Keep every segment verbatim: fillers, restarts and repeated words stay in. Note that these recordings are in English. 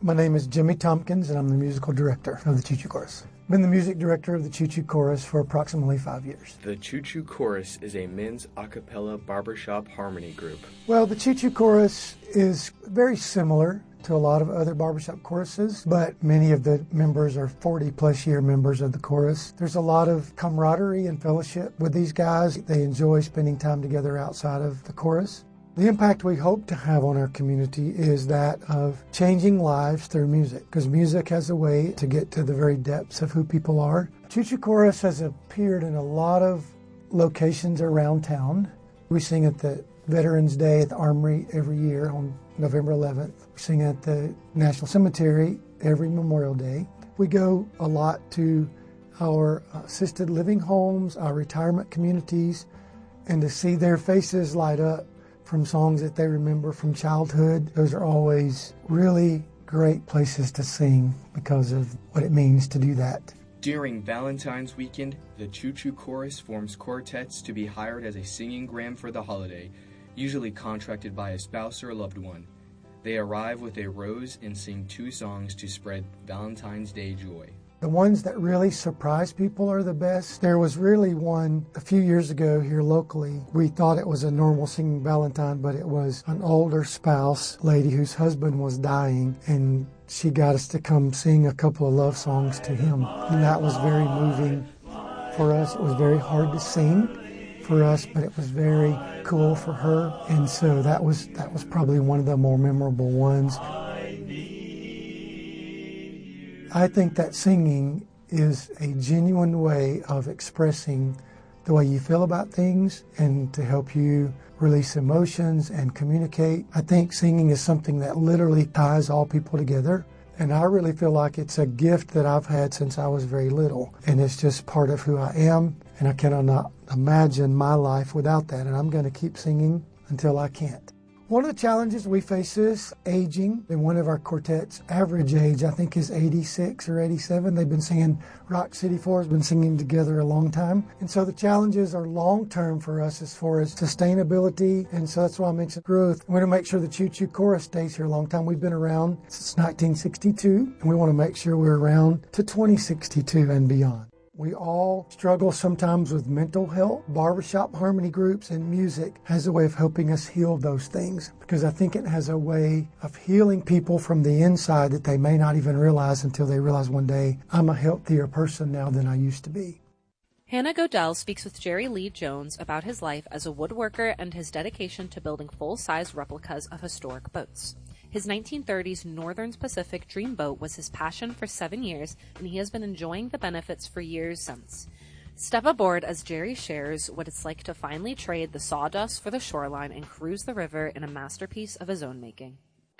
My name is Jimmy Tompkins, and I'm the musical director of the Choo Choo Chorus. Been the music director of the Choo Choo Chorus for approximately five years. The Choo Choo Chorus is a men's a cappella barbershop harmony group. Well, the Choo Choo Chorus is very similar to a lot of other barbershop choruses, but many of the members are forty plus year members of the chorus. There's a lot of camaraderie and fellowship with these guys. They enjoy spending time together outside of the chorus. The impact we hope to have on our community is that of changing lives through music, because music has a way to get to the very depths of who people are. Choo Choo Chorus has appeared in a lot of locations around town. We sing at the Veterans Day at the Armory every year on November eleventh. We sing at the National Cemetery every Memorial Day. We go a lot to our assisted living homes, our retirement communities, and to see their faces light up from songs that they remember from childhood. Those are always really great places to sing because of what it means to do that. During Valentine's weekend, the Choo Choo Chorus forms quartets to be hired as a singing gram for the holiday, usually contracted by a spouse or loved one. They arrive with a rose and sing two songs to spread Valentine's Day joy. The ones that really surprise people are the best. There was really one a few years ago here locally. We thought it was a normal singing Valentine, but it was an older spouse lady whose husband was dying, and she got us to come sing a couple of love songs to him. And that was very moving for us. It was very hard to sing for us, but it was very cool for her. And so that was that was probably one of the more memorable ones. I think that singing is a genuine way of expressing the way you feel about things and to help you release emotions and communicate. I think singing is something that literally ties all people together. And I really feel like it's a gift that I've had since I was very little. And it's just part of who I am. And I cannot imagine my life without that. And I'm going to keep singing until I can't. One of the challenges we face is aging. In one of our quartets, average age, I think, is eighty-six or eighty-seven. They've been singing, Rock City four has been singing together a long time. And so the challenges are long-term for us as far as sustainability. And so that's why I mentioned growth. We want to make sure the Choo Choo Chorus stays here a long time. We've been around since nineteen sixty-two, and we want to make sure we're around to twenty sixty-two and beyond. We all struggle sometimes with mental health. Barbershop harmony groups and music has a way of helping us heal those things, because I think it has a way of healing people from the inside that they may not even realize until they realize one day, I'm a healthier person now than I used to be. Hannah Godell speaks with Jerry Lee Jones about his life as a woodworker and his dedication to building full-size replicas of historic boats. His nineteen thirties Northern Pacific Dreamboat was his passion for seven years, and he has been enjoying the benefits for years since. Step aboard as Jerry shares what it's like to finally trade the sawdust for the shoreline and cruise the river in a masterpiece of his own making.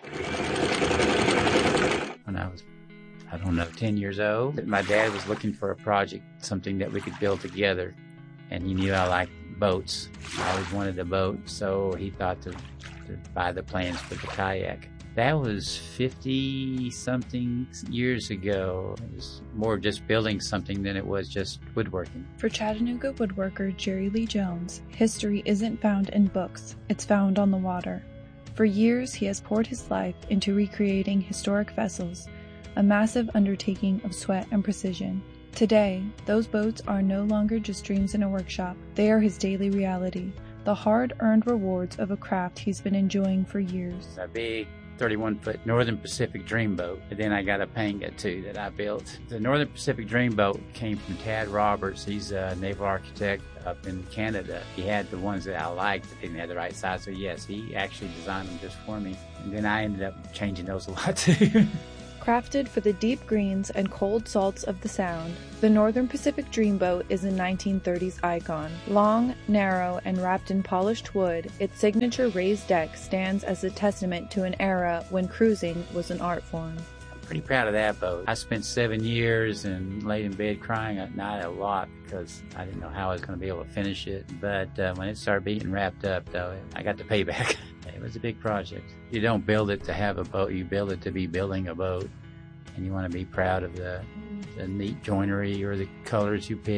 When I was, I don't know, ten years old, my dad was looking for a project, something that we could build together, and he knew I liked boats. I always wanted a boat, so he thought to, to buy the plans for the kayak. That was fifty-something years ago. It was more just building something than it was just woodworking. For Chattanooga woodworker Jerry Lee Jones, history isn't found in books, it's found on the water. For years, he has poured his life into recreating historic vessels, a massive undertaking of sweat and precision. Today, those boats are no longer just dreams in a workshop. They are his daily reality, the hard-earned rewards of a craft he's been enjoying for years. A big thirty-one foot Northern Pacific Dreamboat. And then I got a Panga too that I built. The Northern Pacific Dreamboat came from Tad Roberts. He's a naval architect up in Canada. He had the ones that I liked, but didn't have the right size. So yes, he actually designed them just for me. And then I ended up changing those a lot too. Crafted for the deep greens and cold salts of the Sound, the Northern Pacific Dreamboat is a nineteen thirties icon. Long, narrow, and wrapped in polished wood, its signature raised deck stands as a testament to an era when cruising was an art form. I'm pretty proud of that boat. I spent seven years and laid in bed crying at night a lot because I didn't know how I was going to be able to finish it. But uh, when it started being wrapped up, though, I got the payback. It was a big project. You don't build it to have a boat, you build it to be building a boat. And you want to be proud of the, the neat joinery or the colors you pick.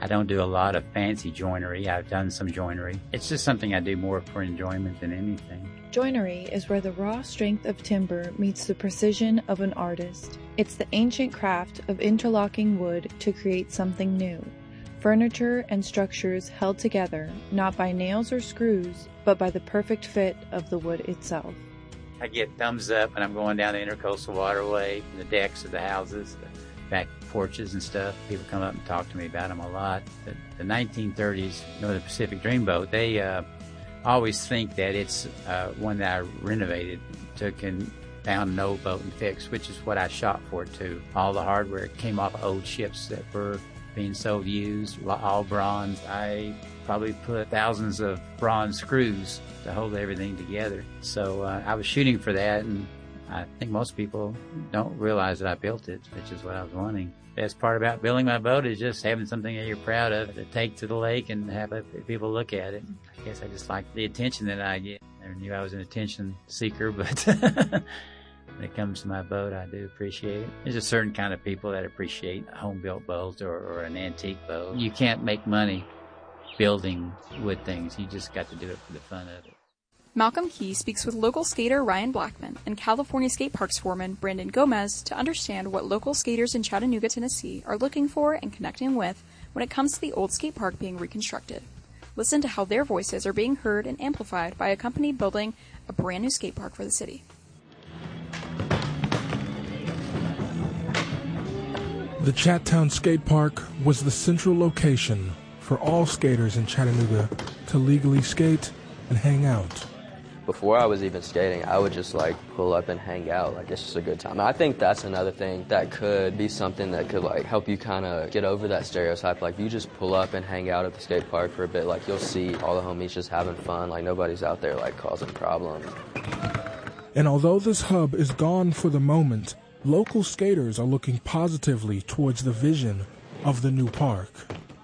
I don't do a lot of fancy joinery. I've done some joinery. It's just something I do more for enjoyment than anything. Joinery is where the raw strength of timber meets the precision of an artist. It's the ancient craft of interlocking wood to create something new. Furniture and structures held together, not by nails or screws, but by the perfect fit of the wood itself. I get thumbs up when I'm going down the Intercoastal Waterway, the decks of the houses, the back porches and stuff. People come up and talk to me about them a lot. The, the nineteen thirties Northern Pacific Dreamboat, they uh, always think that it's uh, one that I renovated, took and found an old boat and fixed, which is what I shot for too. All the hardware came off of old ships that were being sold used, all bronze. I probably put thousands of bronze screws to hold everything together. So uh, I was shooting for that, and I think most people don't realize that I built it, which is what I was wanting. The best part about building my boat is just having something that you're proud of to take to the lake and have people look at it. I guess I just like the attention that I get. I never knew I was an attention seeker, but when it comes to my boat, I do appreciate it. There's a certain kind of people that appreciate home-built boats or, or an antique boat. You can't make money building wood things. You just got to do it for the fun of it. Malcolm Key speaks with local skater Ryan Blackman and California Skate Parks foreman Brandon Gomez to understand what local skaters in Chattanooga, Tennessee are looking for and connecting with when it comes to the old skate park being reconstructed. Listen to how their voices are being heard and amplified by a company building a brand new skate park for the city. The Chattown Skate Park was the central location for all skaters in Chattanooga to legally skate and hang out. Before I was even skating, I would just like pull up and hang out. Like, it's just a good time. I think that's another thing that could be something that could like help you kind of get over that stereotype. Like, you just pull up and hang out at the skate park for a bit. Like, you'll see all the homies just having fun. Like, nobody's out there like causing problems. And although this hub is gone for the moment, local skaters are looking positively towards the vision of the new park.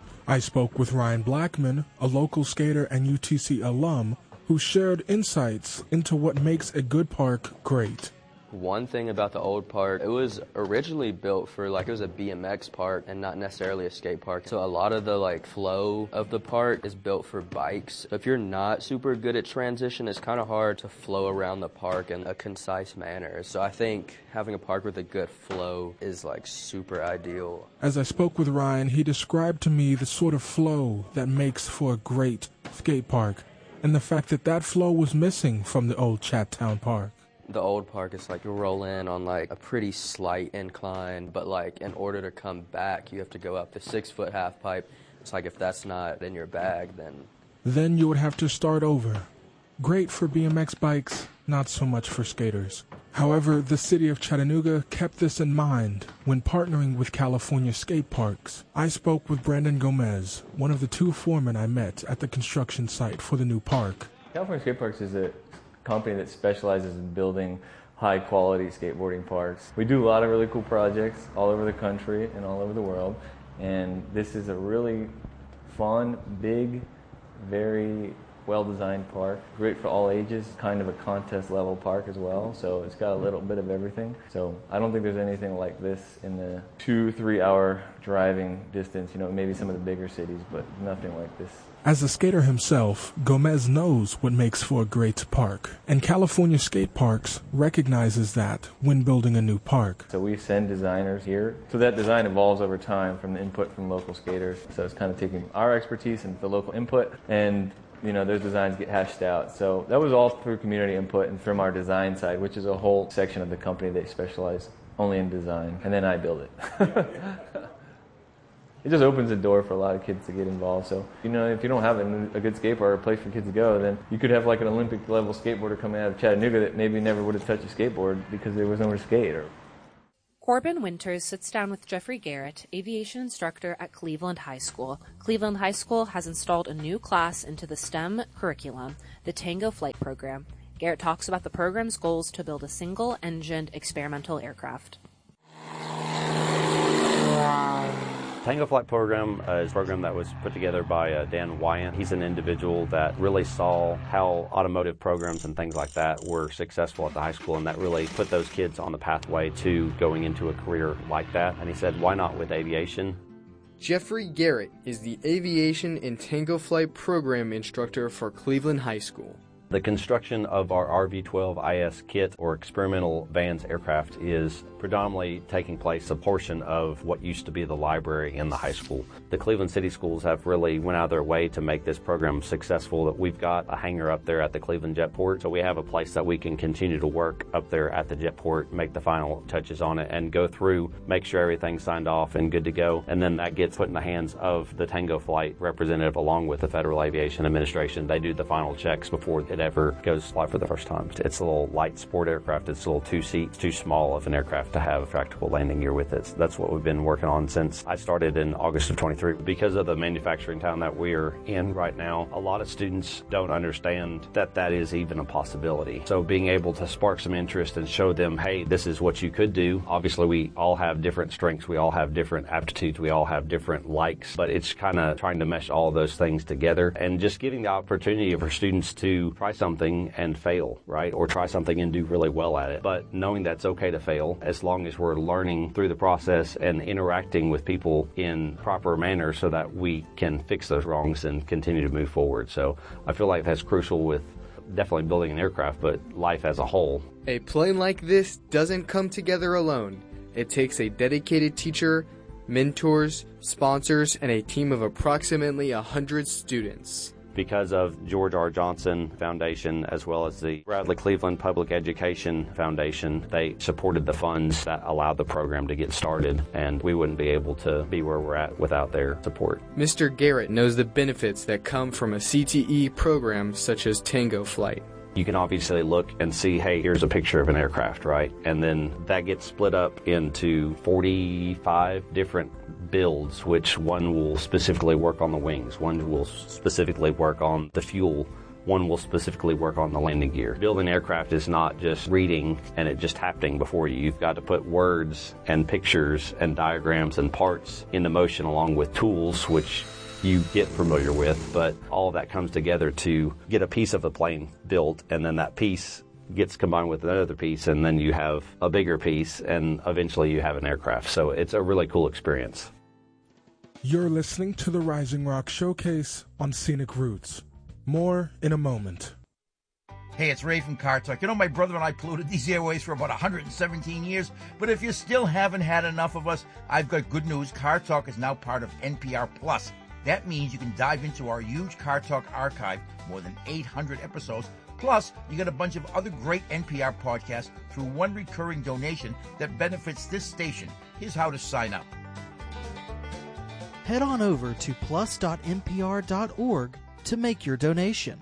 I spoke with Ryan Blackman, a local skater and U T C alum, who shared insights into what makes a good park great. One thing about the old park, it was originally built for like, it was a B M X park and not necessarily a skate park. So a lot of the like flow of the park is built for bikes. If you're not super good at transition, it's kind of hard to flow around the park in a concise manner. So I think having a park with a good flow is like super ideal. As I spoke with Ryan, he described to me the sort of flow that makes for a great skate park, and the fact that that flow was missing from the old Chattown Park. The old park is like you roll in on like a pretty slight incline, but like in order to come back, you have to go up the six foot half pipe. It's like if that's not in your bag, then... Then you would have to start over. Great for B M X bikes, not so much for skaters. However, the city of Chattanooga kept this in mind when partnering with California Skate Parks. I spoke with Brandon Gomez, one of the two foremen I met at the construction site for the new park. California Skate Parks is a company that specializes in building high-quality skateboarding parks. We do a lot of really cool projects all over the country and all over the world, and this is a really fun, big, very well-designed park. Great for all ages, kind of a contest-level park as well, so it's got a little bit of everything. So I don't think there's anything like this in the two, three-hour driving distance, you know, maybe some of the bigger cities, but nothing like this. As a skater himself, Gomez knows what makes for a great park, and California Skate Parks recognizes that when building a new park. So we send designers here, so that design evolves over time from the input from local skaters. So it's kind of taking our expertise and the local input, and you know, those designs get hashed out. So that was all through community input and from our design side, which is a whole section of the company that specialize only in design, and then I build it. It just opens the door for a lot of kids to get involved. So, you know, if you don't have a, a good skate park or a place for kids to go, then you could have like an Olympic level skateboarder coming out of Chattanooga that maybe never would have touched a skateboard because there was nowhere to skate. Or... Corbin Winters sits down with Jeffrey Garrett, aviation instructor at Cleveland High School. Cleveland High School has installed a new class into the STEM curriculum, the Tango Flight Program. Garrett talks about the program's goals to build a single-engined experimental aircraft. Tango Flight Program uh, is a program that was put together by uh, Dan Wyant. He's an individual that really saw how automotive programs and things like that were successful at the high school, and that really put those kids on the pathway to going into a career like that. And he said, why not with aviation? Jeffrey Garrett is the Aviation and Tango Flight Program Instructor for Cleveland High School. The construction of our R V twelve I S kit, or experimental Vans aircraft, is predominantly taking place a portion of what used to be the library in the high school. The Cleveland City Schools have really went out of their way to make this program successful. That we've got a hangar up there at the Cleveland Jetport, so we have a place that we can continue to work up there at the Jetport, make the final touches on it, and go through, make sure everything's signed off and good to go. And then that gets put in the hands of the Tango Flight representative along with the Federal Aviation Administration. They do the final checks before it ever goes to fly for the first time. It's a little light sport aircraft. It's a little two seats, too small of an aircraft to have practical landing gear with it. So that's what we've been working on since I started in August of twenty-three. Because of the manufacturing town that we're in right now, a lot of students don't understand that that is even a possibility. So being able to spark some interest and show them, hey, this is what you could do. Obviously, we all have different strengths. We all have different aptitudes. We all have different likes. But it's kind of trying to mesh all those things together and just giving the opportunity for students to try something and fail, right? Or try something and do really well at it. But knowing that's okay to fail as long as we're learning through the process and interacting with people in proper manner so that we can fix those wrongs and continue to move forward. So I feel like that's crucial with definitely building an aircraft, but life as a whole. A plane like this doesn't come together alone. It takes a dedicated teacher, mentors, sponsors, and a team of approximately one hundred students. Because of George R. Johnson Foundation, as well as the Bradley Cleveland Public Education Foundation, they supported the funds that allowed the program to get started, and we wouldn't be able to be where we're at without their support. Mister Garrett knows the benefits that come from a C T E program such as Tango Flight. You can obviously look and see, hey, here's a picture of an aircraft, right? And then that gets split up into forty-five different builds, which one will specifically work on the wings, one will specifically work on the fuel, one will specifically work on the landing gear. Building aircraft is not just reading and it just happening before you. You've got to put words and pictures and diagrams and parts into motion along with tools, which you get familiar with, but all of that comes together to get a piece of the plane built, and then that piece gets combined with another piece, and then you have a bigger piece, and eventually you have an aircraft. So it's a really cool experience. You're listening to the Rising Rock Showcase on Scenic Roots. More in a moment. Hey, it's Ray from Car Talk. You know, my brother and I polluted these airways for about one hundred seventeen years, but if you still haven't had enough of us, I've got good news. Car Talk is now part of N P R Plus. That means you can dive into our huge Car Talk archive, more than eight hundred episodes. Plus, you get a bunch of other great N P R podcasts through one recurring donation that benefits this station. Here's how to sign up. Head on over to plus dot n p r dot org to make your donation.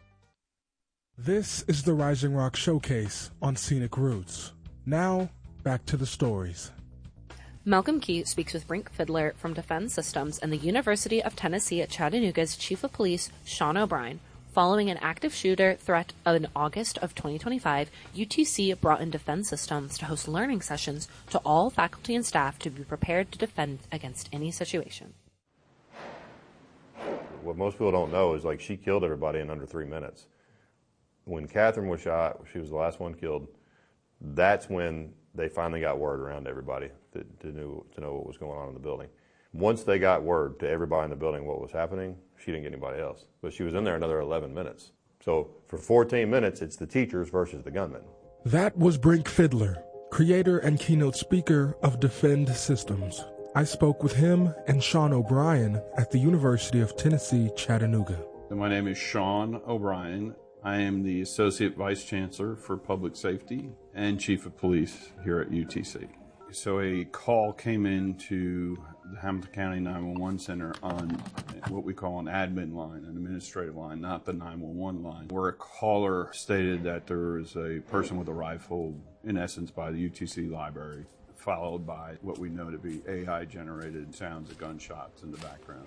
This is the Rising Rock Showcase on Scenic Roots. Now, back to the stories. Malcolm Key speaks with Brink Fiddler from Defense Systems and the University of Tennessee at Chattanooga's Chief of Police, Sean O'Brien. Following an active shooter threat in August of twenty twenty-five, U T C brought in Defense Systems to host learning sessions to all faculty and staff to be prepared to defend against any situation. What most people don't know is, like, she killed everybody in under three minutes. When Catherine was shot, she was the last one killed, that's when they finally got word around to everybody to, to, knew, to know what was going on in the building. Once they got word to everybody in the building what was happening, she didn't get anybody else. But she was in there another eleven minutes. So for fourteen minutes, it's the teachers versus the gunmen. That was Brink Fiddler, creator and keynote speaker of Defend Systems. I spoke with him and Sean O'Brien at the University of Tennessee, Chattanooga. My name is Sean O'Brien. I am the Associate Vice Chancellor for Public Safety and Chief of Police here at U T C. So a call came into the Hamilton County nine one one Center on what we call an admin line, an administrative line, not the nine one one line, where a caller stated that there was a person with a rifle, in essence, by the U T C library, followed by what we know to be A I-generated sounds of gunshots in the background.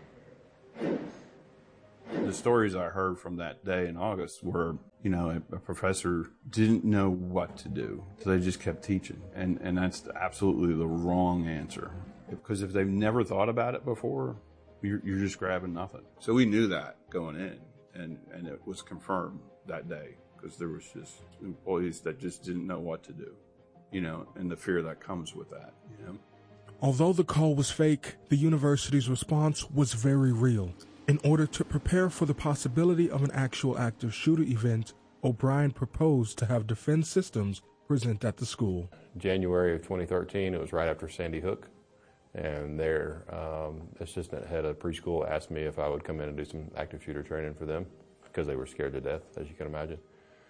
The stories I heard from that day in August were, you know, a, a professor didn't know what to do, so they just kept teaching. And, and that's absolutely the wrong answer. Because if they've never thought about it before, you're, you're just grabbing nothing. So we knew that going in, and, and it was confirmed that day, because there was just employees that just didn't know what to do, you know, and the fear that comes with that, you know. Although the call was fake, the university's response was very real. In order to prepare for the possibility of an actual active shooter event, O'Brien proposed to have Defense Systems present at the school. January of twenty thirteen, it was right after Sandy Hook, and their um, assistant head of preschool asked me if I would come in and do some active shooter training for them because they were scared to death, as you can imagine.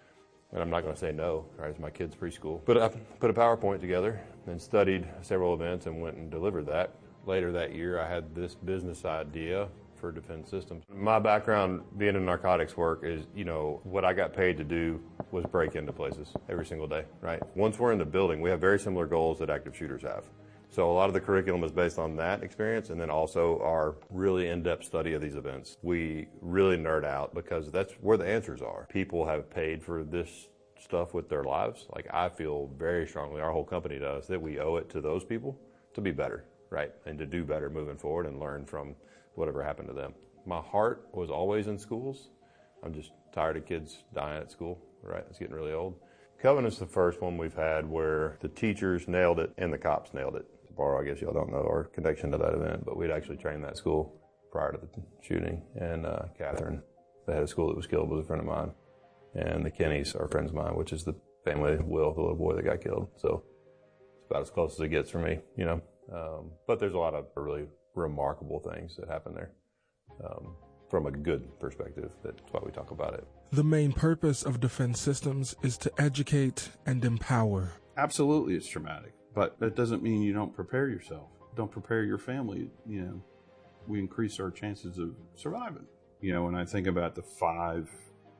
And I'm not going to say no, right? It's my kids' preschool. But I put a PowerPoint together and studied several events and went and delivered that. Later that year, I had this business idea for Defense Systems. My background being in narcotics work is, you know, what I got paid to do was break into places every single day, right? Once we're in the building, we have very similar goals that active shooters have. So a lot of the curriculum is based on that experience, and then also our really in-depth study of these events. We really nerd out because that's where the answers are. People have paid for this stuff with their lives. Like, I feel very strongly, our whole company does, that we owe it to those people to be better, right? And to do better moving forward and learn from whatever happened to them. My heart was always in schools. I'm just tired of kids dying at school, right? It's getting really old. Covenant's the first one we've had where the teachers nailed it and the cops nailed it. Or I guess y'all don't know our connection to that event, but we'd actually trained that school prior to the shooting. And uh, Catherine, the head of school that was killed, was a friend of mine. And the Kennys are friends of mine, which is the family of Will, the little boy that got killed. So it's about as close as it gets for me, you know. Um, but there's a lot of really remarkable things that happen there um, from a good perspective. That's why we talk about it. The main purpose of Defense Systems is to educate and empower. Absolutely, it's traumatic, but that doesn't mean you don't prepare yourself. Don't prepare your family. You know, we increase our chances of surviving. You know, when I think about the five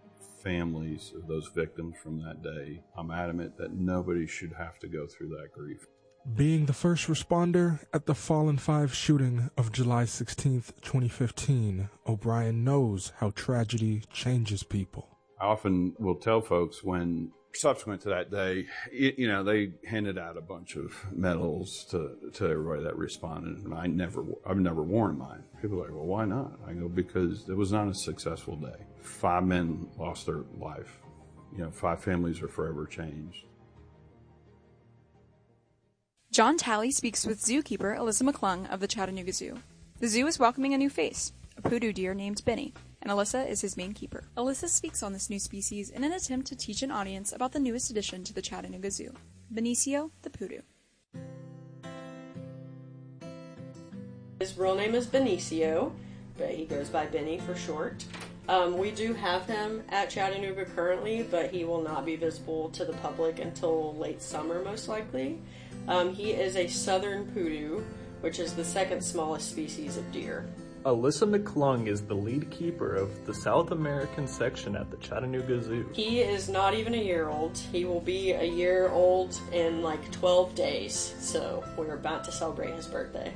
families of those victims from that day, I'm adamant that nobody should have to go through that grief. Being the first responder at the Fallen Five shooting of July sixteenth, twenty fifteen, O'Brien knows how tragedy changes people. I often will tell folks when subsequent to that day, it, you know, they handed out a bunch of medals to, to everybody that responded, and I never, I've never worn mine. People are like, well, why not? I go, because it was not a successful day. Five men lost their life. You know, five families are forever changed. John Talley speaks with zookeeper Alyssa McClung of the Chattanooga Zoo. The zoo is welcoming a new face, a poodoo deer named Benny, and Alyssa is his main keeper. Alyssa speaks on this new species in an attempt to teach an audience about the newest addition to the Chattanooga Zoo, Benicio the poodoo. His real name is Benicio, but he goes by Benny for short. Um, we do have him at Chattanooga currently, but he will not be visible to the public until late summer, most likely. Um, he is a southern poodoo, which is the second smallest species of deer. Alyssa McClung is the lead keeper of the South American section at the Chattanooga Zoo. He is not even a year old. He will be a year old in like twelve days, so we're about to celebrate his birthday.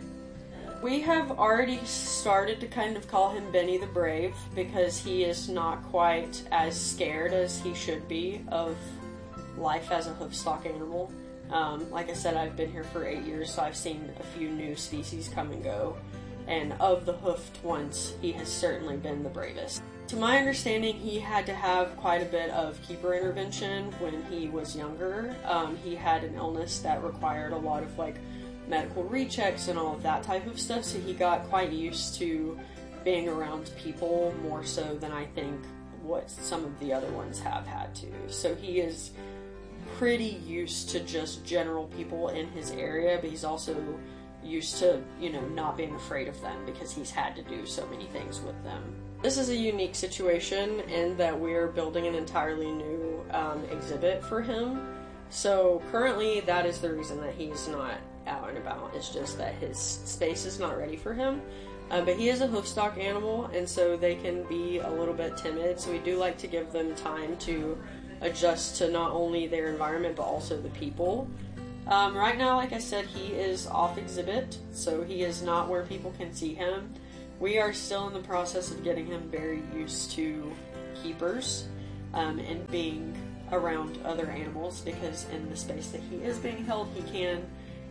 We have already started to kind of call him Benny the Brave because he is not quite as scared as he should be of life as a hoofstock animal. Um, like I said, I've been here for eight years, so I've seen a few new species come and go. And of the hoofed ones, he has certainly been the bravest. To my understanding, he had to have quite a bit of keeper intervention when he was younger. Um, he had an illness that required a lot of like medical rechecks and all of that type of stuff, so he got quite used to being around people more so than I think what some of the other ones have had to. So he is pretty used to just general people in his area, but he's also used to, you know, not being afraid of them because he's had to do so many things with them. This is a unique situation in that we're building an entirely new um, exhibit for him. So currently that is the reason that he's not out and about. It's just that his space is not ready for him. Uh, but he is a hoofstock animal, and so they can be a little bit timid. So we do like to give them time to adjust to not only their environment but also the people. Um, right now, like I said, he is off exhibit, so he is not where people can see him. We are still in the process of getting him very used to keepers um, and being around other animals, because in the space that he is being held, he can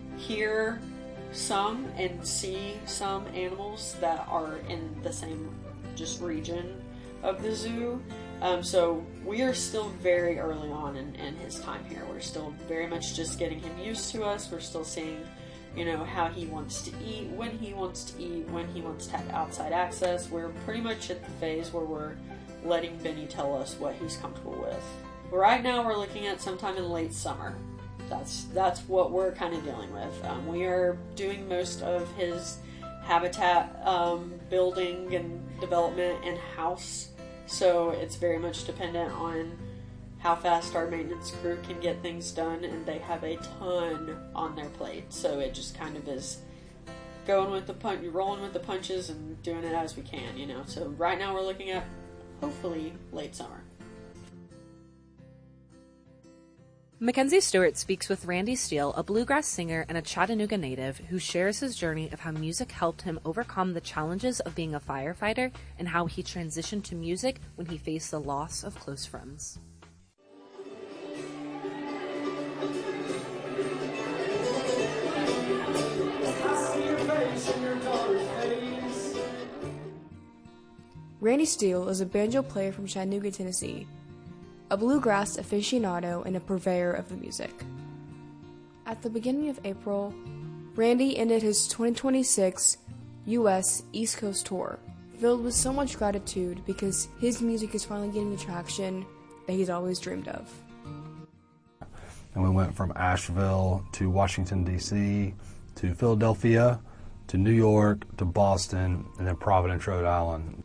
hear some and see some animals that are in the same just region of the zoo. Um, so we are still very early on in, in his time here. We're still very much just getting him used to us. We're still seeing you know, how he wants to eat, when he wants to eat, when he wants to have outside access. We're pretty much at the phase where we're letting Benny tell us what he's comfortable with. Right now we're looking at sometime in late summer. That's that's what we're kind of dealing with. Um, we are doing most of his habitat um, building and development in-house, so it's very much dependent on how fast our maintenance crew can get things done, and they have a ton on their plate, so it just kind of is going with the punch, rolling with the punches and doing it as we can, you know. So right now we're looking at hopefully late summer. Mackenzie Stewart speaks with Randy Steele, a bluegrass singer and a Chattanooga native, who shares his journey of how music helped him overcome the challenges of being a firefighter and how he transitioned to music when he faced the loss of close friends. Randy Steele is a banjo player from Chattanooga, Tennessee, a bluegrass aficionado and a purveyor of the music. At the beginning of April, Randy ended his twenty twenty-six U S East Coast tour, filled with so much gratitude because his music is finally getting the traction that he's always dreamed of. And we went from Asheville to Washington, D C, to Philadelphia, to New York, to Boston, and then Providence, Rhode Island.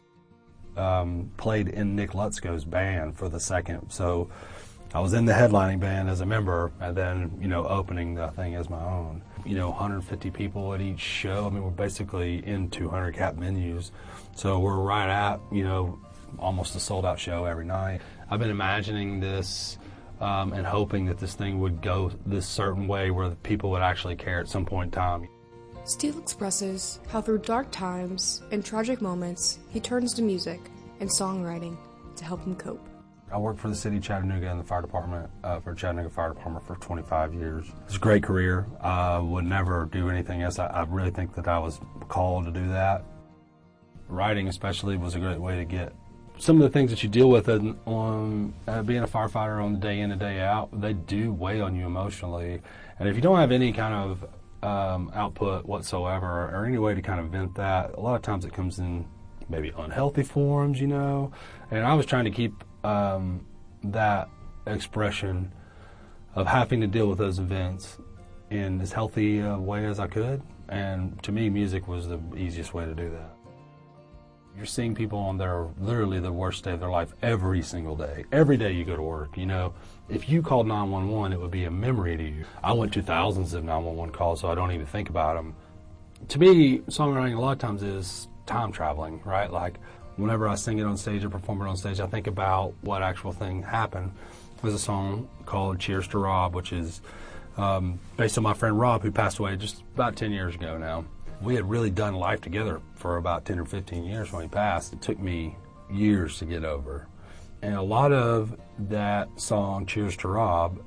Um, played in Nick Lutzko's band for the second, so I was in the headlining band as a member, and then, you know, opening the thing as my own. You know, one hundred fifty people at each show. I mean, we're basically in two hundred cap venues, so we're right at, you know, almost a sold-out show every night. I've been imagining this um, and hoping that this thing would go this certain way where the people would actually care at some point in time. Steele expresses how through dark times and tragic moments, he turns to music and songwriting to help him cope. I worked for the city of Chattanooga in the fire department, uh, for Chattanooga Fire Department for twenty-five years. It's a great career. I would never do anything else. I, I really think that I was called to do that. Writing especially was a great way to get some of the things that you deal with on uh, being a firefighter on the day in and day out. They do weigh on you emotionally. And if you don't have any kind of Um, output whatsoever, or any way to kind of vent that, a lot of times it comes in maybe unhealthy forms, you know. And I was trying to keep um, that expression of having to deal with those events in as healthy a way as I could, and to me music was the easiest way to do that. You're seeing people on their literally the worst day of their life every single day. Every day you go to work, you know. If you called nine one one, it would be a memory to you. I went to thousands of nine one one calls, so I don't even think about them. To me, songwriting a lot of times is time traveling, right? Like, whenever I sing it on stage or perform it on stage, I think about what actual thing happened. There's a song called Cheers to Rob, which is um, based on my friend Rob, who passed away just about ten years ago now. We had really done life together for about ten or fifteen years when he passed. It took me years to get over. And a lot of that song, Cheers to Rob,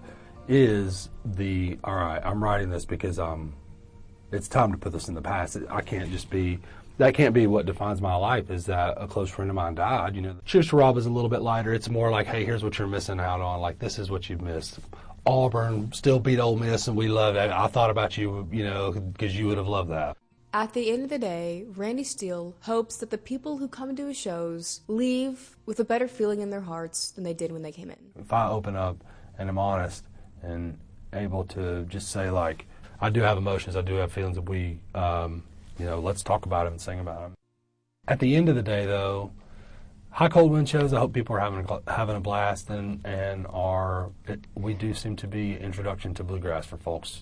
is the, all right, I'm writing this because um, it's time to put this in the past. I can't just be, that can't be what defines my life, is that a close friend of mine died. You know, Cheers to Rob is a little bit lighter. It's more like, hey, here's what you're missing out on. Like, this is what you've missed. Auburn still beat Ole Miss, and we love it. I thought about you, you know, because you would have loved that. At the end of the day, Randy Steele hopes that the people who come to his shows leave with a better feeling in their hearts than they did when they came in. If I open up and am honest and able to just say, like, I do have emotions, I do have feelings, that we, um, you know, let's talk about them and sing about them. At the end of the day, though, High Cold Wind shows, I hope people are having a, having a blast, and, and are, it, we do seem to be an introduction to bluegrass for folks.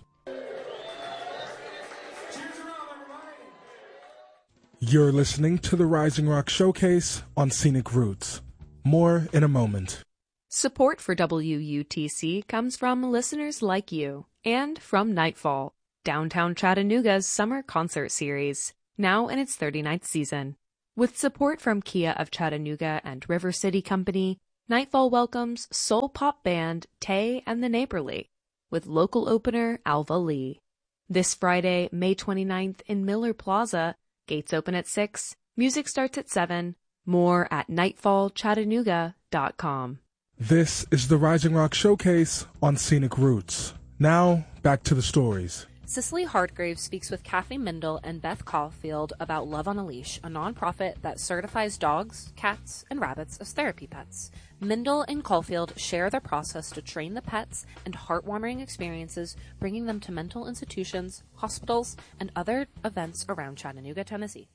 You're listening to the Rising Rock Showcase on Scenic Roots. More in a moment. Support for W U T C comes from listeners like you and from Nightfall, Downtown Chattanooga's summer concert series, now in its thirty-ninth season. With support from Kia of Chattanooga and River City Company, Nightfall welcomes soul pop band Tay and the Neighborly, with local opener Alva Lee. This Friday, May twenty-ninth in Miller Plaza. Gates open at six, music starts at seven. More at nightfall chattanooga dot com. This is the Rising Rock Showcase on Scenic Roots. Now, back to the stories. Cicely Hardgrave speaks with Kathy Mindel and Beth Caulfield about Love on a Leash, a nonprofit that certifies dogs, cats, and rabbits as therapy pets. Mindel and Caulfield share their process to train the pets and heartwarming experiences, bringing them to mental institutions, hospitals, and other events around Chattanooga, Tennessee.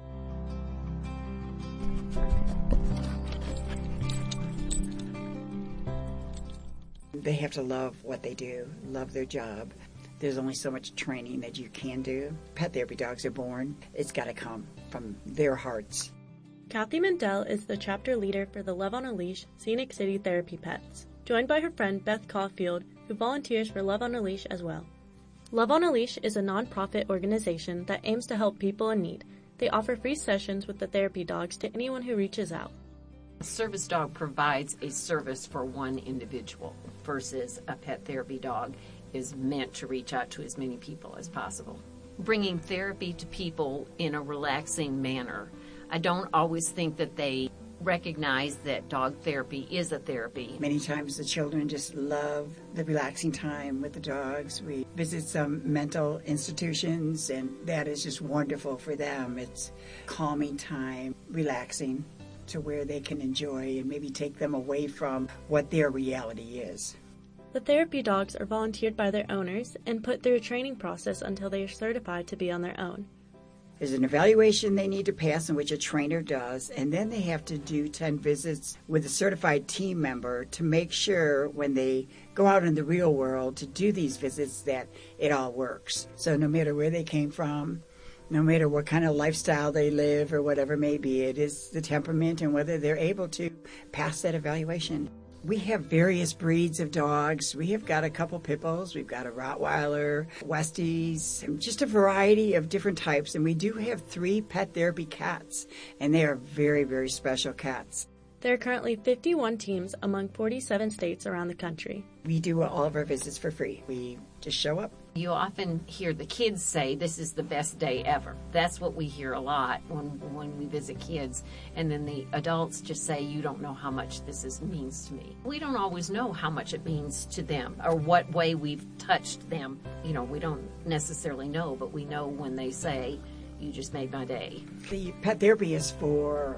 They have to love what they do, love their job. There's only so much training that you can do. Pet therapy dogs are born. It's got to come from their hearts. Kathy Mindel is the chapter leader for the Love on a Leash Scenic City Therapy Pets, joined by her friend Beth Caulfield, who volunteers for Love on a Leash as well. Love on a Leash is a nonprofit organization that aims to help people in need. They offer free sessions with the therapy dogs to anyone who reaches out. A service dog provides a service for one individual versus a pet therapy dog is meant to reach out to as many people as possible. Bringing therapy to people in a relaxing manner. I don't always think that they recognize that dog therapy is a therapy. Many times the children just love the relaxing time with the dogs. We visit some mental institutions, and that is just wonderful for them. It's calming time, relaxing, to where they can enjoy and maybe take them away from what their reality is. The therapy dogs are volunteered by their owners and put through a training process until they are certified to be on their own. There's an evaluation they need to pass in which a trainer does, and then they have to do ten visits with a certified team member to make sure when they go out in the real world to do these visits that it all works. So no matter where they came from, no matter what kind of lifestyle they live or whatever it may be, it is the temperament and whether they're able to pass that evaluation. We have various breeds of dogs. We have got a couple pit bulls. We've got a Rottweiler, Westies, just a variety of different types. And we do have three pet therapy cats, and they are very, very special cats. There are currently fifty-one teams among forty-seven states around the country. We do all of our visits for free. We just show up. You often hear the kids say, this is the best day ever. That's what we hear a lot when when we visit kids. And then the adults just say, you don't know how much this is, means to me. We don't always know how much it means to them or what way we've touched them. You know, we don't necessarily know, but we know when they say, you just made my day. The pet therapy is for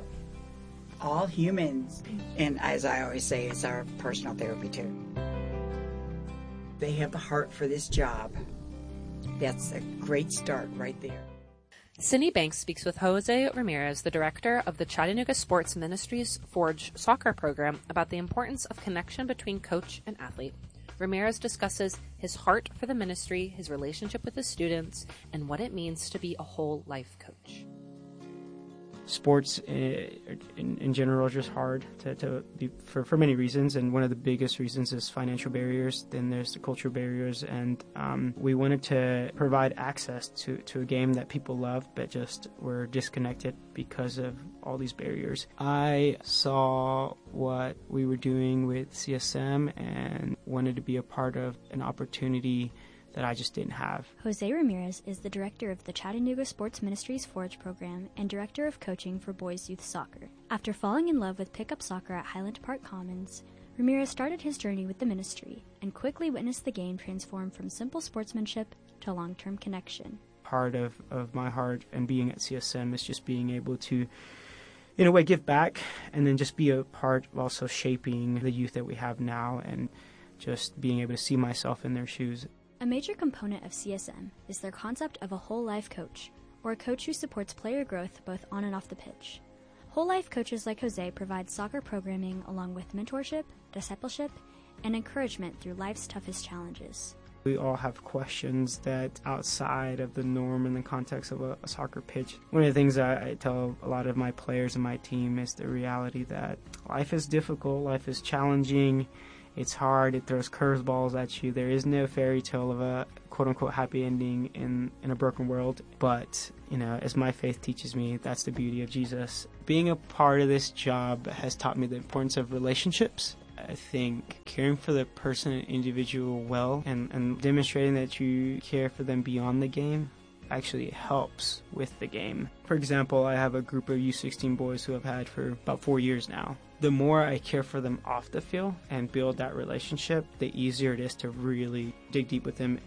all humans. And as I always say, it's our personal therapy too. They have the heart for this job. That's a great start right there. Cindy Banks speaks with Jose Ramirez, the director of the Chattanooga Sports Ministries Forge soccer program, about the importance of connection between coach and athlete. Ramirez discusses his heart for the ministry, his relationship with his students, and what it means to be a whole life coach. Sports in, in general is just hard to, to be for, for many reasons, and one of the biggest reasons is financial barriers. Then there's the cultural barriers, and um, we wanted to provide access to, to a game that people love but just were disconnected because of all these barriers. I saw what we were doing with C S M and wanted to be a part of an opportunity that I just didn't have. Jose Ramirez is the director of the Chattanooga Sports Ministries Forge program and director of coaching for boys youth soccer. After falling in love with pickup soccer at Highland Park Commons, Ramirez started his journey with the ministry and quickly witnessed the game transform from simple sportsmanship to long-term connection. Part of, of my heart and being at C S M is just being able to, in a way, give back and then just be a part of also shaping the youth that we have now and just being able to see myself in their shoes. A major component of C S M is their concept of a whole life coach, or a coach who supports player growth both on and off the pitch. Whole life coaches like Jose provide soccer programming along with mentorship, discipleship, and encouragement through life's toughest challenges. We all have questions that outside of the norm in the context of a, a soccer pitch. One of the things I, I tell a lot of my players and my team is the reality that life is difficult, life is challenging, it's hard, it throws curveballs at you. There is no fairy tale of a quote-unquote happy ending in, in a broken world. But, you know, as my faith teaches me, that's the beauty of Jesus. Being a part of this job has taught me the importance of relationships. I think caring for the person and individual well and, and demonstrating that you care for them beyond the game actually helps with the game. For example, I have a group of U sixteen boys who I've had for about four years now. The more I care for them off the field and build that relationship, the easier it is to really dig deep with them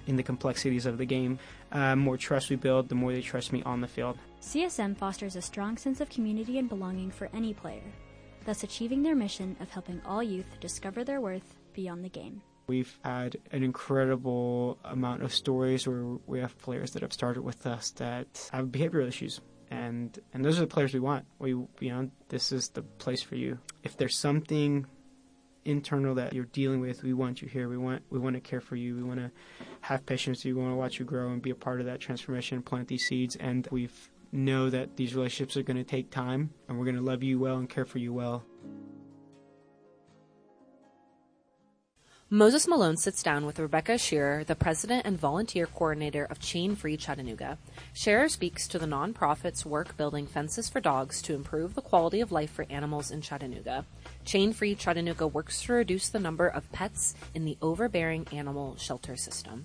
in the complexities of the game. Uh, more trust we build, the more they trust me on the field. C S M fosters a strong sense of community and belonging for any player, thus achieving their mission of helping all youth discover their worth beyond the game. We've had an incredible amount of stories where we have players that have started with us that have behavioral issues. And and those are the players we want. We, you know, this is the place for you. If there's something internal that you're dealing with, we want you here. We want we want to care for you. We want to have patience. We want to watch you grow and be a part of that transformation, plant these seeds. And we know that these relationships are going to take time, and we're going to love you well and care for you well. Moses Malone sits down with Rebecca Shearer, the president and volunteer coordinator of Chain Free Chattanooga. Shearer speaks to the nonprofit's work building fences for dogs to improve the quality of life for animals in Chattanooga. Chain Free Chattanooga works to reduce the number of pets in the overbearing animal shelter system.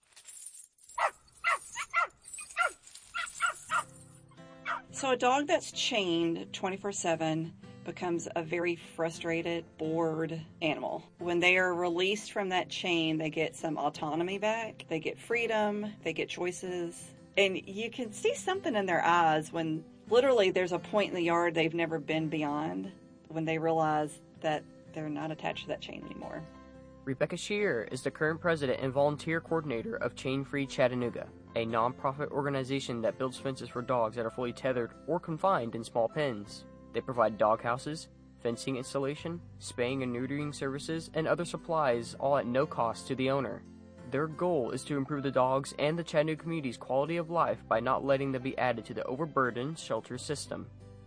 So a dog that's chained twenty-four seven becomes a very frustrated, bored animal. When they are released from that chain, they get some autonomy back, they get freedom, they get choices, and you can see something in their eyes when literally there's a point in the yard they've never been beyond, when they realize that they're not attached to that chain anymore. Rebecca Shearer is the current president and volunteer coordinator of Chain Free Chattanooga, a nonprofit organization that builds fences for dogs that are fully tethered or confined in small pens. They provide dog houses, fencing installation, spaying and neutering services, and other supplies, all at no cost to the owner. Their goal is to improve the dogs and the Chattanooga community's quality of life by not letting them be added to the overburdened shelter system.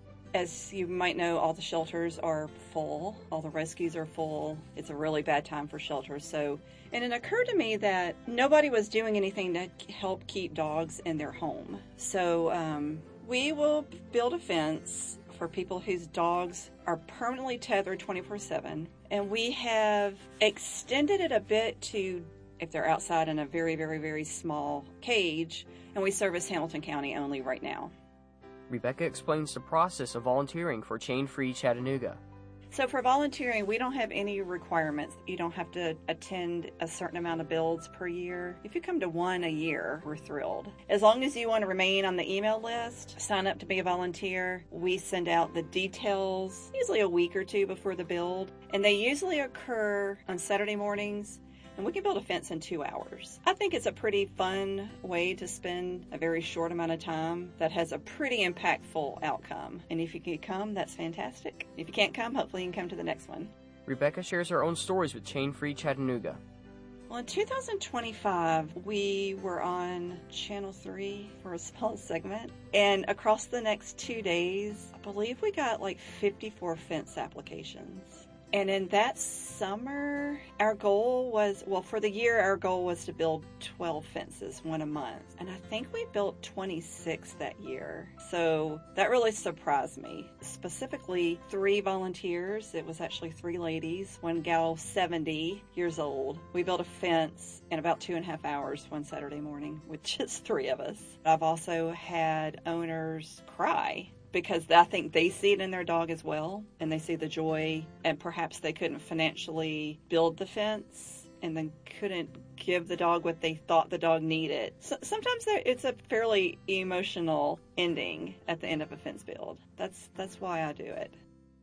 As you might know, all the shelters are full, all the rescues are full. It's a really bad time for shelters. So, and it occurred to me that nobody was doing anything to help keep dogs in their home. So um, we will build a fence for people whose dogs are permanently tethered twenty-four seven. And we have extended it a bit to if they're outside in a very, very, very small cage. And we service Hamilton County only right now. Rebecca explains the process of volunteering for Chain Free Chattanooga. So for volunteering, we don't have any requirements. You don't have to attend a certain amount of builds per year. If you come to one a year, we're thrilled. As long as you want to remain on the email list, sign up to be a volunteer. We send out the details usually a week or two before the build, and they usually occur on Saturday mornings. And we can build a fence in two hours. I think it's a pretty fun way to spend a very short amount of time that has a pretty impactful outcome. And if you can come, that's fantastic. If you can't come, hopefully you can come to the next one. Rebecca shares her own stories with Chain Free Chattanooga. Well, in two thousand twenty-five, we were on Channel three for a small segment. And across the next two days, I believe we got like fifty-four fence applications. And in that summer, our goal was, well, for the year, our goal was to build twelve fences, one a month. And I think we built twenty-six that year. So that really surprised me. Specifically, three volunteers. It was actually three ladies, one gal seventy years old. We built a fence in about two and a half hours one Saturday morning with just three of us. I've also had owners cry, because I think they see it in their dog as well, and they see the joy, and perhaps they couldn't financially build the fence and then couldn't give the dog what they thought the dog needed. So sometimes it's a fairly emotional ending at the end of a fence build. That's, that's why I do it.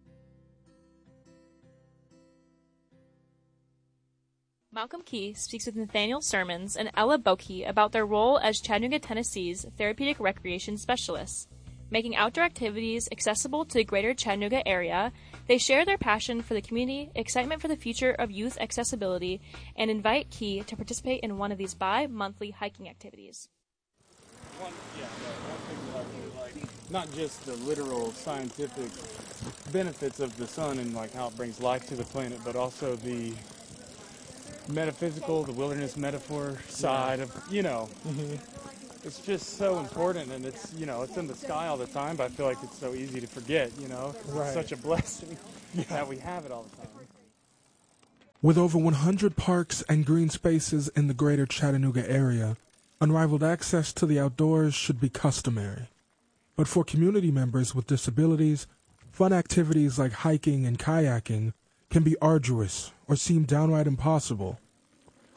Malcolm Key speaks with Nathaniel Sermons and Ella Boki about their role as Chattanooga, Tennessee's therapeutic recreation specialists. Making outdoor activities accessible to the greater Chattanooga area, they share their passion for the community, excitement for the future of youth accessibility, and invite Key to participate in one of these bi-monthly hiking activities. One, yeah, no, one thing that I really like, not just the literal scientific benefits of the sun and like how it brings life to the planet, but also the metaphysical, the wilderness metaphor side of, you know, mm-hmm. It's just so important, and it's, you know, it's in the sky all the time, but I feel like it's so easy to forget, you know. Right. It's such a blessing yeah. that we have it all the time. With over one hundred parks and green spaces in the greater Chattanooga area, unrivaled access to the outdoors should be customary. But for community members with disabilities, fun activities like hiking and kayaking can be arduous or seem downright impossible.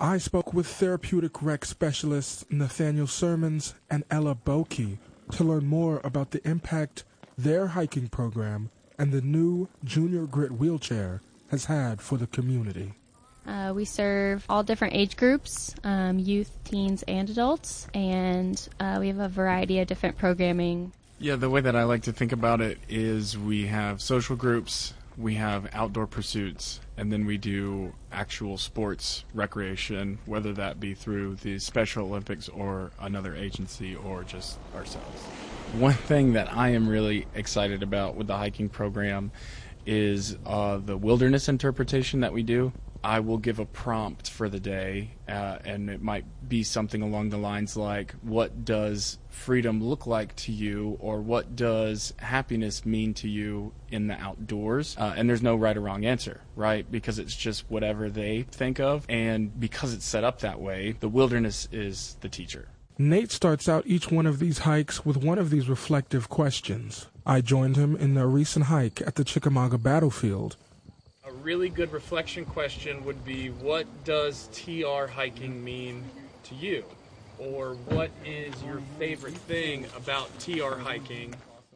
I spoke with therapeutic rec specialists Nathaniel Sermons and Ella Boki to learn more about the impact their hiking program and the new Junior Grit wheelchair has had for the community. Uh, we serve all different age groups, um, youth, teens, and adults, and uh, we have a variety of different programming. Yeah, the way that I like to think about it is we have social groups, we have outdoor pursuits, and then we do actual sports recreation, whether that be through the Special Olympics or another agency or just ourselves. One thing that I am really excited about with the hiking program is uh, the wilderness interpretation that we do. I will give a prompt for the day, uh, and it might be something along the lines like, what does freedom look like to you, or what does happiness mean to you in the outdoors? Uh, and there's no right or wrong answer, right? Because it's just whatever they think of, and because it's set up that way, the wilderness is the teacher. Nate starts out each one of these hikes with one of these reflective questions. I joined him in a recent hike at the Chickamauga battlefield. A really good reflection question would be, what does T R hiking mean to you? Or what is your favorite thing about T R hiking?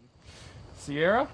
Sierra?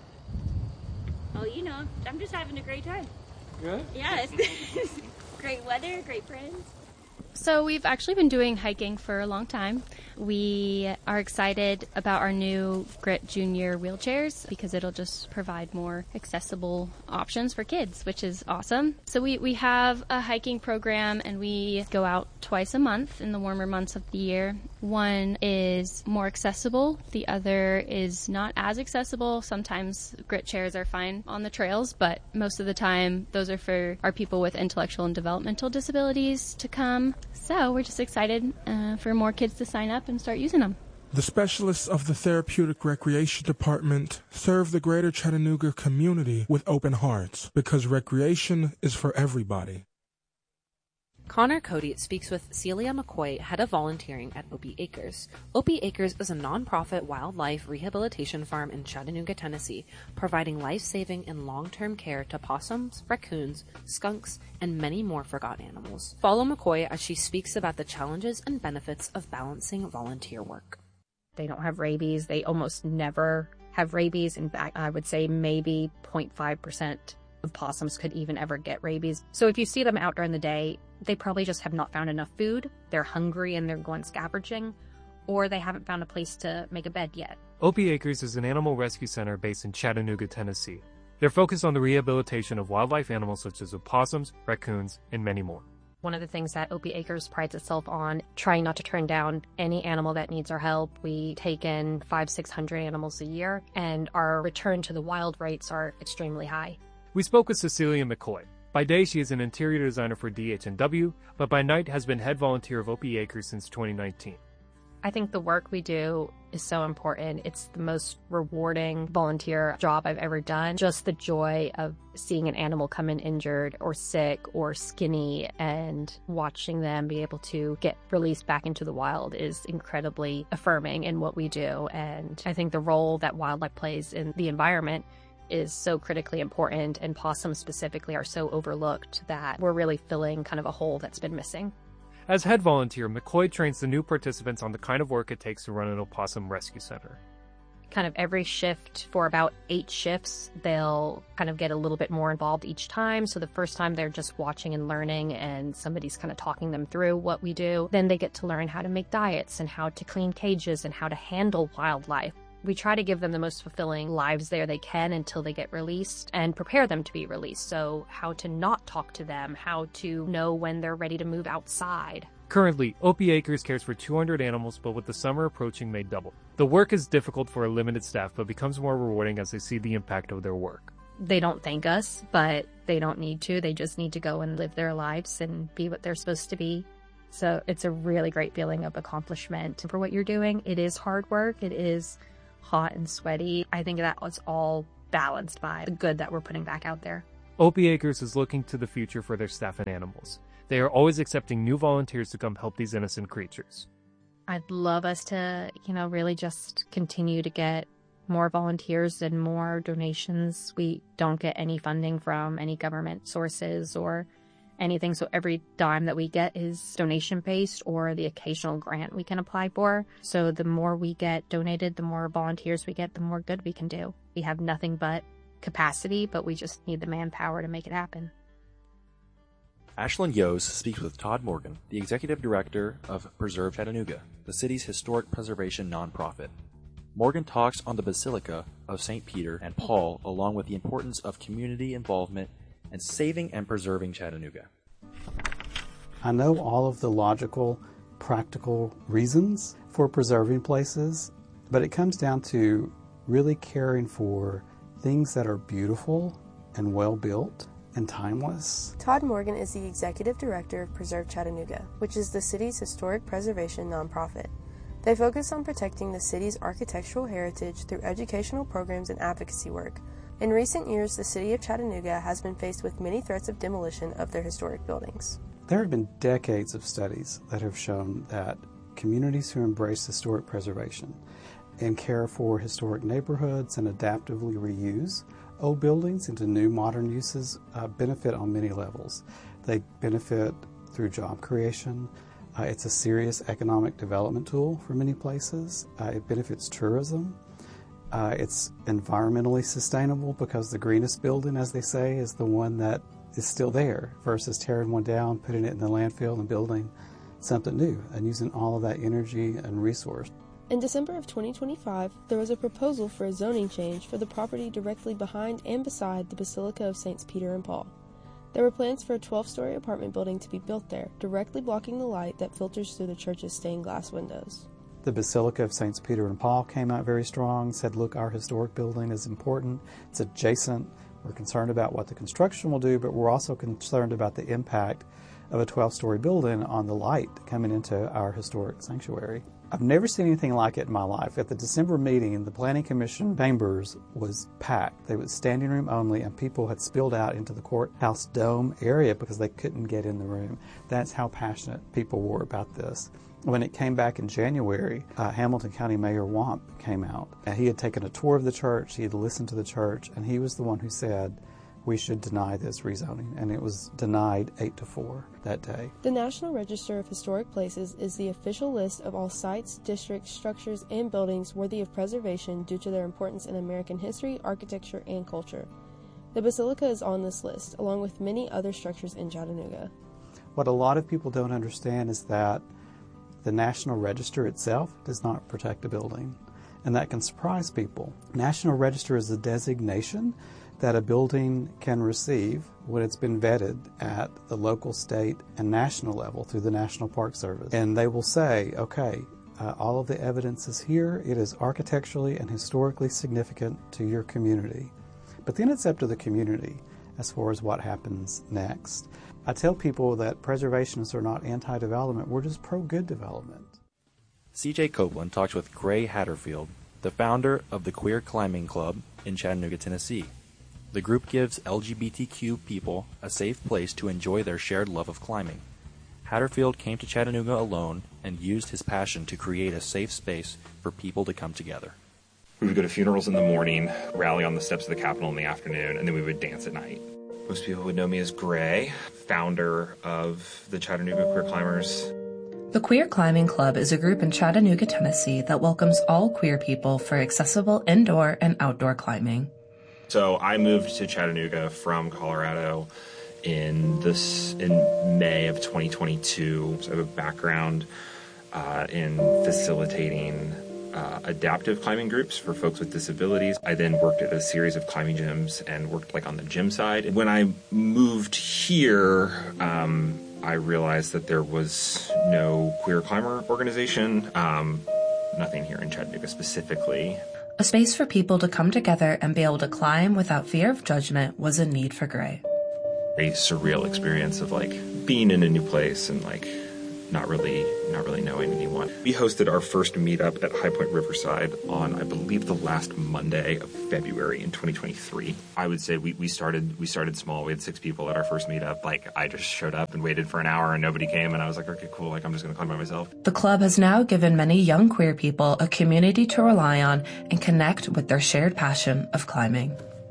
Oh, you know, I'm just having a great time. Good? Yeah, it's great weather, great friends. So we've actually been doing hiking for a long time. We are excited about our new Grit Junior wheelchairs because it'll just provide more accessible options for kids, which is awesome. So we, we have a hiking program, and we go out twice a month in the warmer months of the year. One is more accessible. The other is not as accessible. Sometimes Grit chairs are fine on the trails, but most of the time those are for our people with intellectual and developmental disabilities to come. So we're just excited uh, for more kids to sign up and start using them. The specialists of the Therapeutic Recreation Department serve the greater Chattanooga community with open hearts because recreation is for everybody. Connor Cody speaks with Celia McCoy, head of volunteering at Opie Acres. Opie Acres is a nonprofit wildlife rehabilitation farm in Chattanooga, Tennessee, providing life-saving and long-term care to possums, raccoons, skunks, and many more forgotten animals. Follow McCoy as she speaks about the challenges and benefits of balancing volunteer work. They don't have rabies. They almost never have rabies. In fact, I would say maybe zero point five percent of possums could even ever get rabies. So if you see them out during the day, they probably just have not found enough food, they're hungry and they're going scavenging, or they haven't found a place to make a bed yet. Opie Acres is an animal rescue center based in Chattanooga, Tennessee. They're focused on the rehabilitation of wildlife animals such as opossums, raccoons, and many more. One of the things that Opie Acres prides itself on, trying not to turn down any animal that needs our help. We take in five, six hundred animals a year, and our return to the wild rates are extremely high. We spoke with Cecilia McCoy. By day, she is an interior designer for D H and W, but by night has been head volunteer of Opie Acres since twenty nineteen. I think the work we do is so important. It's the most rewarding volunteer job I've ever done. Just the joy of seeing an animal come in injured or sick or skinny and watching them be able to get released back into the wild is incredibly affirming in what we do. And I think the role that wildlife plays in the environment is so critically important, and possums specifically are so overlooked that we're really filling kind of a hole that's been missing. As head volunteer, McCoy trains the new participants on the kind of work it takes to run an opossum rescue center. Kind of every shift for about eight shifts, they'll kind of get a little bit more involved each time. So the first time they're just watching and learning and somebody's kind of talking them through what we do. Then they get to learn how to make diets and how to clean cages and how to handle wildlife. We try to give them the most fulfilling lives there they can until they get released and prepare them to be released. So how to not talk to them, how to know when they're ready to move outside. Currently, Opie Acres cares for two hundred animals, but with the summer approaching may double. The work is difficult for a limited staff, but becomes more rewarding as they see the impact of their work. They don't thank us, but they don't need to. They just need to go and live their lives and be what they're supposed to be. So it's a really great feeling of accomplishment for what you're doing. It is hard work. It is hot and sweaty. I think that was all balanced by the good that we're putting back out there. Opie Acres is looking to the future for their staff and animals. They are always accepting new volunteers to come help these innocent creatures. I'd love us to, you know, really just continue to get more volunteers and more donations. We don't get any funding from any government sources or anything. So every dime that we get is donation-based or the occasional grant we can apply for. So the more we get donated, the more volunteers we get, the more good we can do. We have nothing but capacity, but we just need the manpower to make it happen. Ashlyn Yos speaks with Todd Morgan, the Executive Director of Preserve Chattanooga, the city's historic preservation nonprofit. Morgan talks on the Basilica of Saint Peter and Paul, along with the importance of community involvement and saving and preserving Chattanooga. I know all of the logical, practical reasons for preserving places, but it comes down to really caring for things that are beautiful and well-built and timeless. Todd Morgan is the Executive Director of Preserve Chattanooga, which is the city's historic preservation nonprofit. They focus on protecting the city's architectural heritage through educational programs and advocacy work. In recent years, the city of Chattanooga has been faced with many threats of demolition of their historic buildings. There have been decades of studies that have shown that communities who embrace historic preservation and care for historic neighborhoods and adaptively reuse old buildings into new modern uses uh, benefit on many levels. They benefit through job creation. Uh, it's a serious economic development tool for many places. Uh, it benefits tourism. Uh, it's environmentally sustainable because the greenest building, as they say, is the one that is still there versus tearing one down, putting it in the landfill and building something new and using all of that energy and resource. In December of twenty twenty-five, there was a proposal for a zoning change for the property directly behind and beside the Basilica of Saints Peter and Paul. There were plans for a twelve-story apartment building to be built there, directly blocking the light that filters through the church's stained glass windows. The Basilica of Saints Peter and Paul came out very strong, said, look, our historic building is important, it's adjacent, we're concerned about what the construction will do, but we're also concerned about the impact of a twelve-story building on the light coming into our historic sanctuary. I've never seen anything like it in my life. At the December meeting, the Planning Commission chambers was packed. They was standing room only, and people had spilled out into the courthouse dome area because they couldn't get in the room. That's how passionate people were about this. When it came back in January, uh, Hamilton County Mayor Wamp came out. And he had taken a tour of the church, he had listened to the church, and he was the one who said, we should deny this rezoning, and it was denied eight to four that day. The National Register of Historic Places is the official list of all sites, districts, structures, and buildings worthy of preservation due to their importance in American history, architecture, and culture. The Basilica is on this list, along with many other structures in Chattanooga. What a lot of people don't understand is that the National Register itself does not protect a building, and that can surprise people. National Register is a designation that a building can receive when it's been vetted at the local, state, and national level through the National Park Service. And they will say, okay, uh, all of the evidence is here, it is architecturally and historically significant to your community. But then it's up to the community as far as what happens next. I tell people that preservationists are not anti-development, we're just pro-good development. C J Copeland talks with Gray Hatterfield, the founder of the Queer Climbing Club in Chattanooga, Tennessee. The group gives L G B T Q people a safe place to enjoy their shared love of climbing. Hatterfield came to Chattanooga alone and used his passion to create a safe space for people to come together. We would go to funerals in the morning, rally on the steps of the Capitol in the afternoon, and then we would dance at night. Most people would know me as Gray, founder of the Chattanooga Queer Climbers. The Queer Climbing Club is a group in Chattanooga, Tennessee that welcomes all queer people for accessible indoor and outdoor climbing. So I moved to Chattanooga from Colorado in this in May of twenty twenty-two. So I have a background uh, in facilitating uh, adaptive climbing groups for folks with disabilities. I then worked at a series of climbing gyms and worked like on the gym side. When I moved here, um, I realized that there was no queer climber organization, um, nothing here in Chattanooga specifically. A space for people to come together and be able to climb without fear of judgment was a need for Gray. A surreal experience of like being in a new place and like not really not really knowing anyone. We hosted our first meetup at High Point Riverside on, I believe, the last Monday of February in twenty twenty-three. I would say we, we started we started small. We had six people at our first meetup. Like I just showed up and waited for an hour and nobody came, and I was like, okay, cool, like I'm just gonna climb by myself. The club has now given many young queer people a community to rely on and connect with their shared passion of climbing.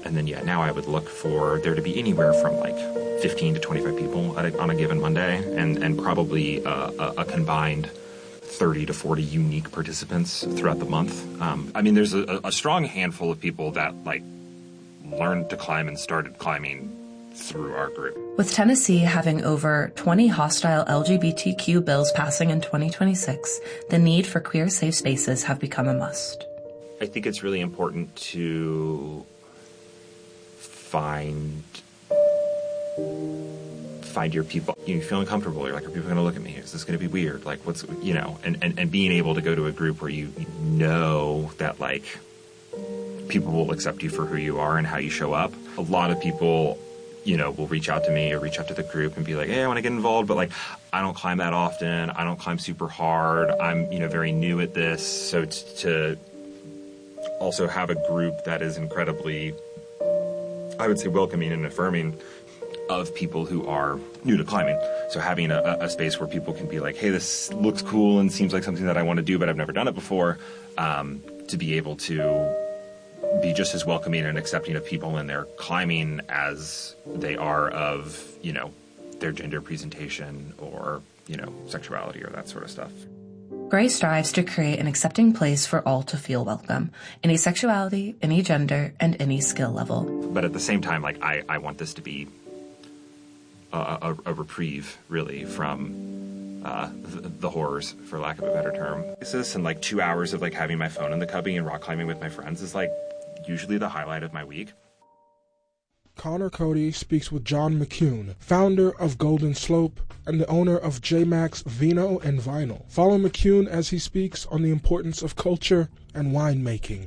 And then, yeah, now I would look for there to be anywhere from like fifteen to twenty-five people at a, on a given Monday, and, and probably a, a, a combined thirty to forty unique participants throughout the month. Um, I mean, there's a, a strong handful of people that like learned to climb and started climbing through our group. With Tennessee having over twenty hostile L G B T Q bills passing in twenty twenty-six, the need for queer safe spaces have become a must. I think it's really important to find find your people. You feel uncomfortable. You're like, are people going to look at me? Is this going to be weird? Like, what's, you know, and, and, and being able to go to a group where you know that, like, people will accept you for who you are and how you show up. A lot of people, you know, will reach out to me or reach out to the group and be like, hey, I want to get involved, but, like, I don't climb that often. I don't climb super hard. I'm, you know, very new at this. So t- to also have a group that is incredibly, I would say, welcoming and affirming of people who are new to climbing. So having a, a space where people can be like, hey, this looks cool and seems like something that I want to do, but I've never done it before, um, to be able to be just as welcoming and accepting of people in their climbing as they are of, you know, their gender presentation or, you know, sexuality or that sort of stuff. Gray strives to create an accepting place for all to feel welcome, any sexuality, any gender, and any skill level. But at the same time, like, I, I want this to be a, a, a reprieve, really, from uh, the, the horrors, for lack of a better term. This and, like, two hours of, like, having my phone in the cubby and rock climbing with my friends is, like, usually the highlight of my week. Connor Cody speaks with John McCune, founder of Golden Slope and the owner of J Max Vino and Vinyl. Follow McCune as he speaks on the importance of culture and winemaking.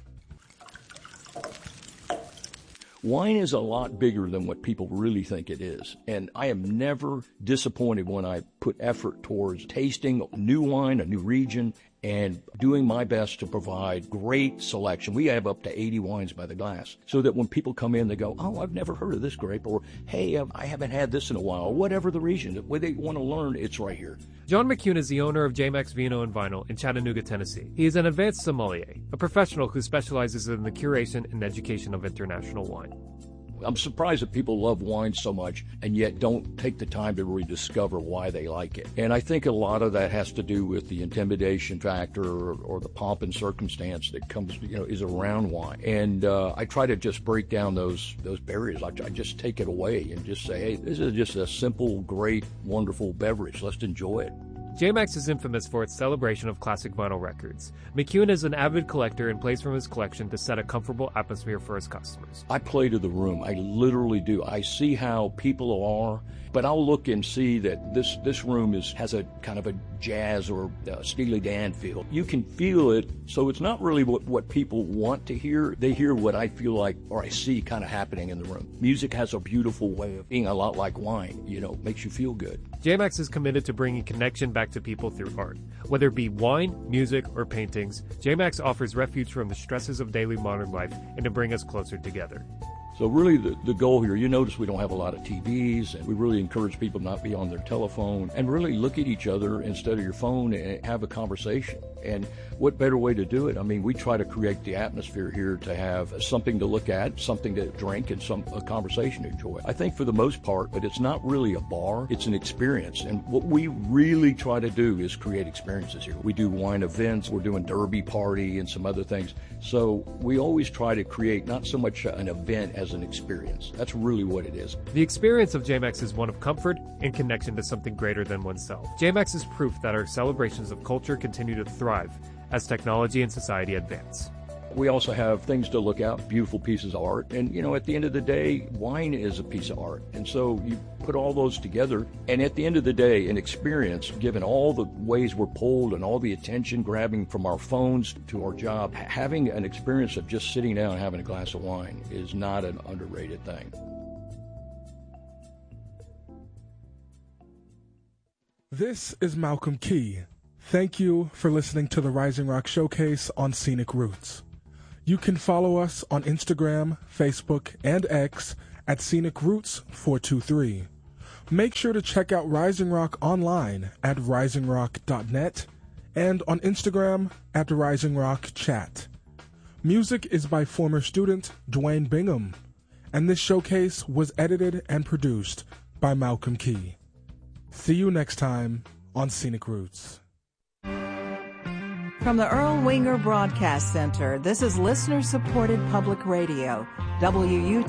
Wine is a lot bigger than what people really think it is, and I am never disappointed when I put effort towards tasting new wine, a new region, and doing my best to provide great selection. We have up to eighty wines by the glass, so that when people come in, they go, oh, I've never heard of this grape, or hey, I haven't had this in a while, or whatever the region. When they want to learn, it's right here. John McCune is the owner of J Max Vino and Vinyl in Chattanooga, Tennessee. He is an advanced sommelier, a professional who specializes in the curation and education of international wine. I'm surprised that people love wine so much and yet don't take the time to really discover why they like it. And I think a lot of that has to do with the intimidation factor or, or the pomp and circumstance that comes, you know, is around wine. And uh, I try to just break down those those barriers. I, I just take it away and just say, hey, this is just a simple, great, wonderful beverage. Let's enjoy it. J Max is infamous for its celebration of classic vinyl records. McCune is an avid collector and plays from his collection to set a comfortable atmosphere for his customers. I play to the room. I literally do. I see how people are, but I'll look and see that this, this room is has a kind of a jazz or a Steely Dan feel. You can feel it, so it's not really what, what people want to hear. They hear what I feel like or I see kind of happening in the room. Music has a beautiful way of being a lot like wine, you know, makes you feel good. J Max is committed to bringing connection back to people through art. Whether it be wine, music, or paintings, J Max offers refuge from the stresses of daily modern life and to bring us closer together. So really the, the goal here, you notice we don't have a lot of T Vs, and we really encourage people not be on their telephone and really look at each other instead of your phone and have a conversation. And what better way to do it? I mean, we try to create the atmosphere here to have something to look at, something to drink, and some a conversation to enjoy. I think for the most part, but it's not really a bar, it's an experience. And what we really try to do is create experiences here. We do wine events, we're doing derby party and some other things. So we always try to create not so much an event as an experience. That's really what it is. The experience of J Max is one of comfort and connection to something greater than oneself. J Max is proof that our celebrations of culture continue to thrive as technology and society advance. We also have things to look at, beautiful pieces of art. And, you know, at the end of the day, wine is a piece of art. And so you put all those together. And at the end of the day, an experience, given all the ways we're pulled and all the attention grabbing from our phones to our job, having an experience of just sitting down and having a glass of wine is not an underrated thing. This is Malcolm Key. Thank you for listening to the Rising Rock Showcase on Scenic Roots. You can follow us on Instagram, Facebook, and X at Scenic Roots four two three. Make sure to check out Rising Rock online at rising rock dot net and on Instagram at Rising Rock Chat. Music is by former student Dwayne Bingham, and this showcase was edited and produced by Malcolm Key. See you next time on Scenic Roots. From the Earl Winger Broadcast Center, this is listener-supported public radio, W U